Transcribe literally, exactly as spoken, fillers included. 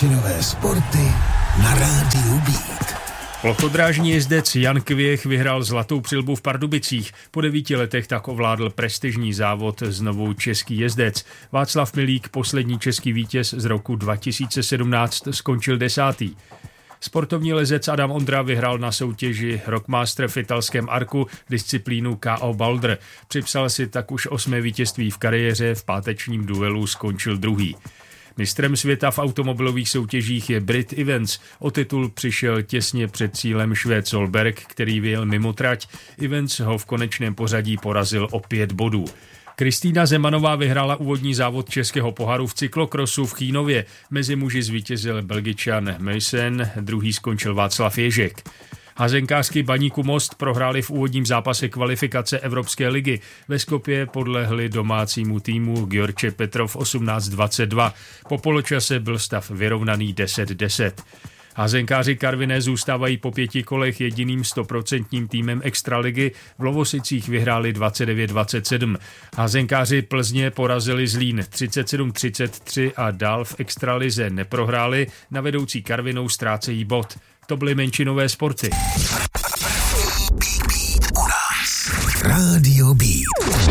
menšinové sporty na rádiu Beat. Plochodrážní jezdec Jan Kvěch vyhrál zlatou přilbu v Pardubicích. Po devíti letech tak ovládl prestižní závod znovu český jezdec. Václav Milík, poslední český vítěz z roku dva tisíce sedmnáct, skončil desátý. Sportovní lezec Adam Ondra vyhrál na soutěži Rockmaster v italském Arku disciplínu K O Boulder. Připsal si tak už osmé vítězství v kariéře, v pátečním duelu skončil druhý. Mistrem světa v automobilových soutěžích je Brit Evans. O titul přišel těsně před cílem Švéd Solberg, který vyjel mimo trať. Evans ho v konečném pořadí porazil o pět bodů. Kristýna Zemanová vyhrála úvodní závod českého poháru v cyklokrosu v Chínově. Mezi muži zvítězil Belgičan Meissen, druhý skončil Václav Ježek. Házenkářky Baníku Most prohráli v úvodním zápase kvalifikace Evropské ligy. Ve Skopje podlehli domácímu týmu Györče Petrov osmnáct dvacet dva. Po poločase byl stav vyrovnaný deset deset. Házenkáři Karviné zůstávají po pěti kolech jediným stoprocentním týmem extraligy. V Lovosicích vyhráli dvacet devět dvacet sedm. Házenkáři Plzně porazili Zlín třicet sedm třicet tři a dál v extralize neprohráli. Na vedoucí Karvinou ztrácejí bod. To byly menšinové sporty. Rádio